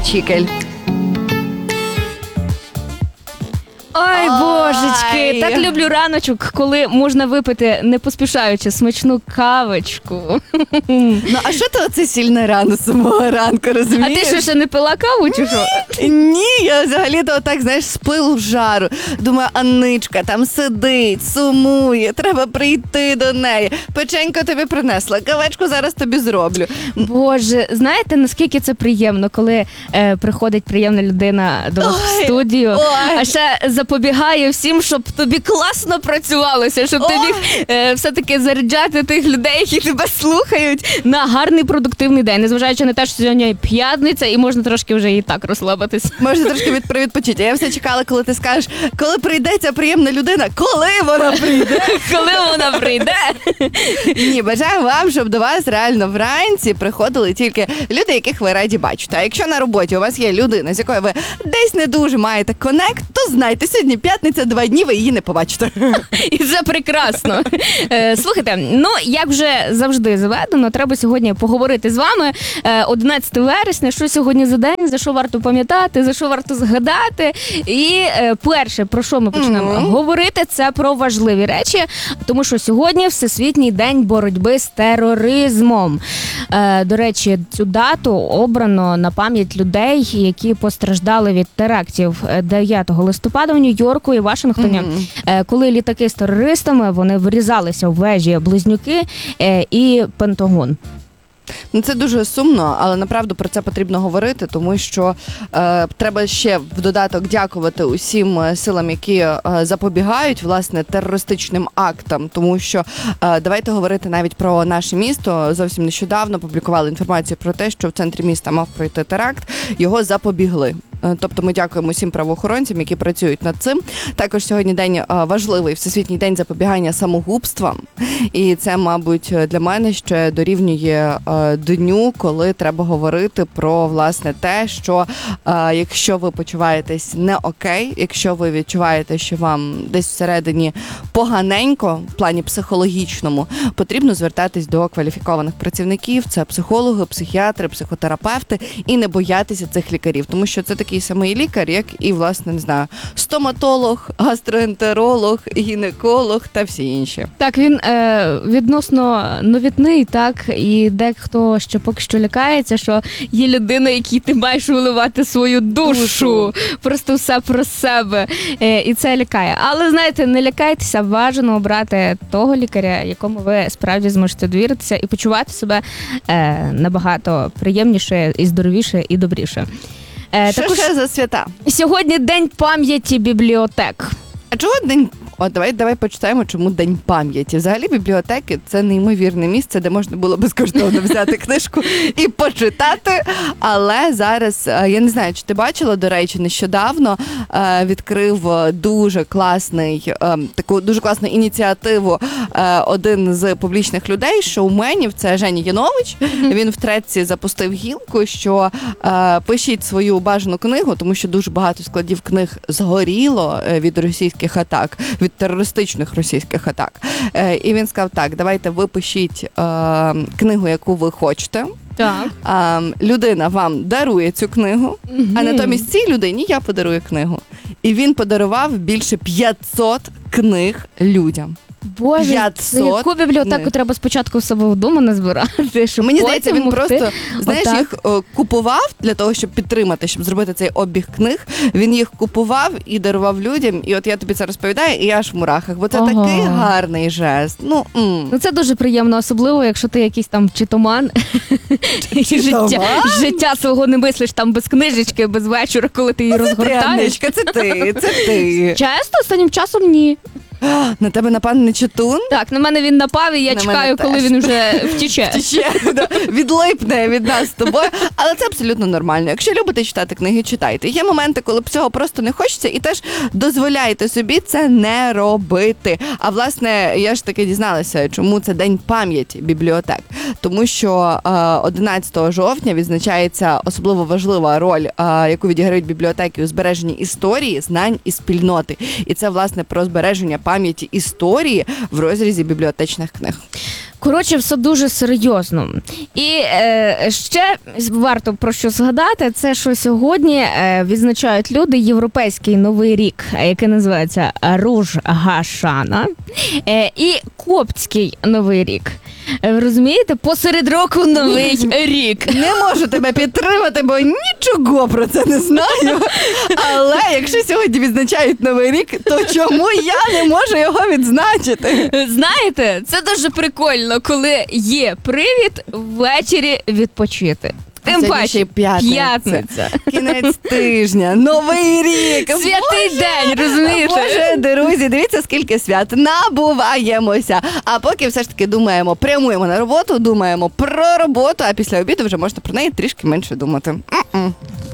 Чікель. Ой, божечки, Ай. так люблю раночок, коли можна випити, не поспішаючи, смачну кавочку. Ну, а що ти оце сильно рано, самого ранку, А розумієш? ти що, ще не пила каву, чи що? Ні, я взагалі-то отак, знаєш, з пилу в жару. Думаю, Анничка там сидить, сумує, треба прийти до неї. Печенько тобі принесла, кавечку зараз тобі зроблю. Боже, знаєте, наскільки це приємно, коли приходить приємна людина до вас в студію, ой. а ще запобігає всім, щоб тобі класно працювалося, щоб тобі все-таки заряджати тих людей, які тебе слухають, на гарний продуктивний день, незважаючи на те, що сьогодні п'ятниця і можна трошки вже і так розслабитись. Можна трошки відпочити. Я все чекала, коли ти скажеш, коли прийде ця приємна людина, коли вона прийде? Коли вона прийде? Ні, бажаю вам, щоб до вас реально вранці приходили тільки люди, яких ви раді бачите. А якщо на роботі у вас є людина, з якою ви десь не дуже маєте конект, то знайте, сьогодні п'ятниця, 2 дні, ви її не побачите. І це прекрасно. Слухайте, ну, як вже завжди заведено, треба сьогодні поговорити з вами. 11 вересня, що сьогодні за день, за що варто пам'ятати, за що варто згадати. І перше, про що ми почнемо говорити, це про важливі речі, тому що сьогодні Всесвітній день боротьби з тероризмом. До речі, цю дату обрано на пам'ять людей, які постраждали від терактів 9 листопада в Нью-Йорку і Вашингтоні, коли літаки з терористами, вони врізалися в вежі-близнюки і Пентагон. Ну, це дуже сумно, але направду про це потрібно говорити, тому що треба ще в додаток дякувати усім силам, які запобігають, власне, терористичним актам, тому що давайте говорити навіть про наше місто. Зовсім нещодавно публікували інформацію про те, що в центрі міста мав пройти теракт, його запобігли. Тобто ми дякуємо всім правоохоронцям, які працюють над цим. Також сьогодні день важливий, Всесвітній день запобігання самогубствам. І це, мабуть, для мене ще дорівнює дню, коли треба говорити про, власне, те, що якщо ви почуваєтесь не окей, якщо ви відчуваєте, що вам десь всередині поганенько, в плані психологічному, потрібно звертатись до кваліфікованих працівників. Це психологи, психіатри, психотерапевти, і не боятися цих лікарів, тому що це такий самий лікар, як і, власне, не знаю, стоматолог, гастроентеролог, гінеколог та всі інші. Так, він відносно новітний, так, і дехто ще поки що лякається, що є людина, якій ти маєш виливати свою душу, просто все про себе, і це лякає. Але, знаєте, не лякайтеся, бажано обрати того лікаря, якому ви справді зможете довіритися і почувати себе набагато приємніше, і здоровіше, і добріше. Що ще за свята? Сьогодні День пам'яті бібліотек. А чого день? Давай почитаємо, чому День пам'яті. Взагалі бібліотеки – це неймовірне місце, де можна було безкоштовно взяти книжку і почитати. Але зараз, я не знаю, чи ти бачила, до речі, нещодавно відкрив таку дуже класну ініціативу один з публічних людей, шоуменів, це Женя Янович. Він в Тредці запустив гілку, що пишіть свою бажану книгу, тому що дуже багато складів книг згоріло від російських атак, від терористичних російських атак. І він сказав, так, давайте ви пишіть книгу, яку ви хочете. Так. Людина вам дарує цю книгу, а натомість цій людині я подарую книгу. І він подарував більше 500 книг людям. Боже, 500 яку бібліотеку книг. треба спочатку в себе вдома назбирати, щоб Мені здається, він просто, знаєш, отак. їх купував для того, щоб підтримати, щоб зробити цей обіг книг. Він їх купував і дарував людям. І от я тобі це розповідаю, і я аж в мурахах. Бо це такий гарний жест. Ну це дуже приємно, особливо, якщо ти якийсь там читоман, і життя свого не мислиш там без книжечки, без вечора, коли ти її розгортаєш. Це ти. Чесно, останнім часом ні. На тебе напав не читун? Так, на мене він напав, і я На чекаю, мене коли теж. він вже втіче. Відлипне від нас з тобою. Але це абсолютно нормально. Якщо любите читати книги, читайте. Є моменти, коли цього просто не хочеться, і теж дозволяйте собі це не робити. А власне, я ж таки дізналася, чому це День пам'яті бібліотек. Тому що 11 жовтня відзначається особливо важлива роль, яку відіграють бібліотеки у збереженні історії, знань і спільноти. І це, власне, про збереження пам'яті історії в розрізі бібліотечних книг. Коротше, все дуже серйозно. І ще варто про що згадати, це що сьогодні відзначають люди Європейський Новий рік, який називається Руж Гашана, і Коптський Новий рік. Ви розумієте? Посеред року Новий рік. Не можу тебе підтримати, бо нічого про це не знаю. Але якщо сьогодні відзначають Новий рік, то чому я не можу його відзначити? Знаєте, це дуже прикольно, коли є привід ввечері відпочити. Тим Сьогодні паче, ще й п'ятниця. Кінець тижня, Новий рік. Святий день, розумієте? Боже, друзі, дивіться, скільки свят. Набуваємося. А поки все ж таки думаємо, прямуємо на роботу, думаємо про роботу, а після обіду вже можна про неї трішки менше думати.